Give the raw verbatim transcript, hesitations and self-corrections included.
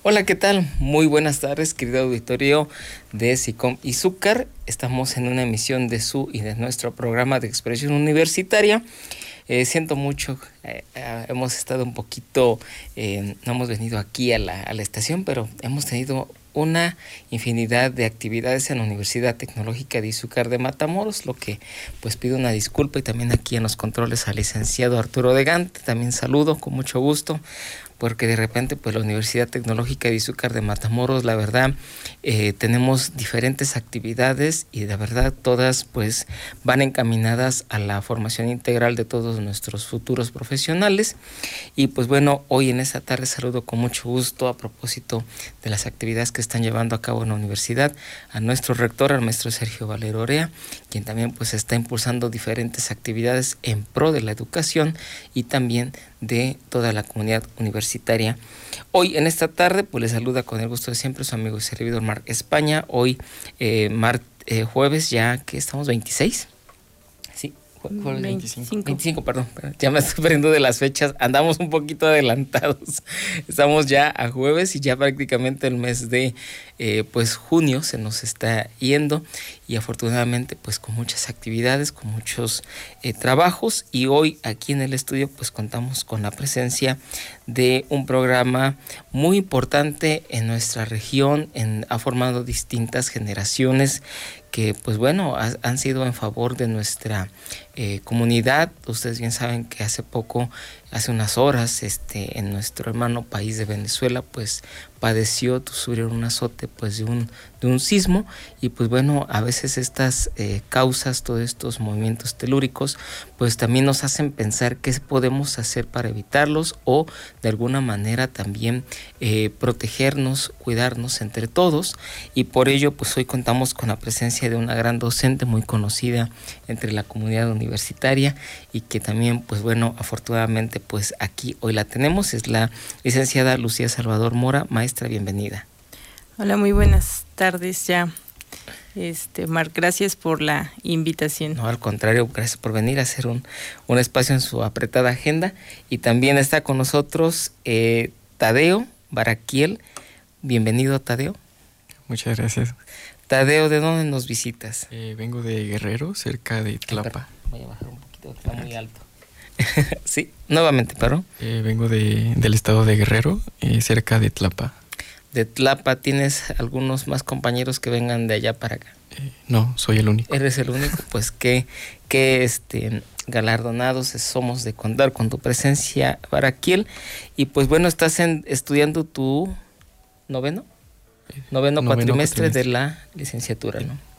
Hola, ¿qué tal? Muy buenas tardes, querido auditorio de SICOM y Zúcar. Estamos en una emisión de su y de nuestro programa de expresión universitaria. Eh, siento mucho, eh, eh, hemos estado un poquito, eh, no hemos venido aquí a la, a la estación, pero hemos tenido una infinidad de actividades en la Universidad Tecnológica de Izúcar de Matamoros, lo que pues pido una disculpa, y también aquí en los controles al licenciado Arturo de Gante, también saludo con mucho gusto, porque de repente pues la Universidad Tecnológica de Izúcar de Matamoros, la verdad, eh, tenemos diferentes actividades y de verdad todas pues van encaminadas a la formación integral de todos nuestros futuros profesionales. Y pues bueno, hoy en esta tarde saludo con mucho gusto, a propósito de las actividades que están llevando a cabo en la universidad, a nuestro rector, al maestro Sergio Valero Orea, quien también pues está impulsando diferentes actividades en pro de la educación y también de toda la comunidad universitaria. Hoy en esta tarde pues les saluda con el gusto de siempre su amigo y servidor Marc España. Hoy eh, mar, eh, jueves, ya que estamos veintiséis. Sí, jueves veinticinco. veinticinco, perdón, ya me estoy perdiendo de las fechas, andamos un poquito adelantados. Estamos ya a jueves y ya prácticamente el mes de eh, pues junio se nos está yendo, y afortunadamente pues con muchas actividades, con muchos eh, trabajos, y hoy aquí en el estudio pues contamos con la presencia de un programa muy importante en nuestra región, en, ha formado distintas generaciones que pues bueno ha, han sido en favor de nuestra eh, comunidad. Ustedes bien saben que hace poco, hace unas horas, este, en nuestro hermano país de Venezuela pues padeció, sufrió un azote pues de un, de un sismo, y pues bueno, a veces estas eh, causas, todos estos movimientos telúricos pues también nos hacen pensar qué podemos hacer para evitarlos, o de alguna manera también eh, protegernos, cuidarnos entre todos. Y por ello pues hoy contamos con la presencia de una gran docente muy conocida entre la comunidad universitaria, y que también pues bueno, afortunadamente pues aquí hoy la tenemos, es la licenciada Lucía Salvador Mora. Maestra, bienvenida. Hola, muy buenas tardes ya. Este, Marc, gracias por la invitación. No, al contrario, gracias por venir a hacer un, un espacio en su apretada agenda. Y también está con nosotros eh, Tadeo Baraquiel. Bienvenido, Tadeo. Muchas gracias. Tadeo, ¿de dónde nos visitas? Eh, vengo de Guerrero, cerca de Tlapa. Voy a bajar un poquito, está muy alto. Sí, nuevamente, perdón. Eh, vengo de, del estado de Guerrero, eh, cerca de Tlapa. De Tlapa, ¿tienes algunos más compañeros que vengan de allá para acá? Eh, no, soy el único. Eres el único, pues qué, qué este, galardonados somos de contar con tu presencia, Baraquiel. Y pues bueno, estás en, estudiando tu noveno, noveno, noveno cuatrimestre, cuatrimestre de la licenciatura, ¿no?